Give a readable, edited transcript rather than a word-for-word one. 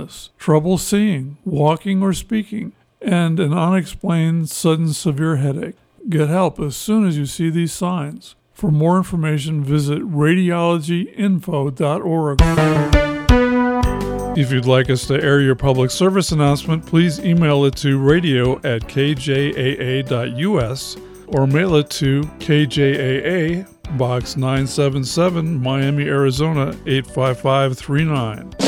illness, trouble seeing, walking, or speaking, and an unexplained sudden severe headache. Get help as soon as you see these signs. For more information, visit radiologyinfo.org. If you'd like us to air your public service announcement, please email it to radio@kjaa.us or mail it to KJAA, Box 977, Miami, Arizona 85539.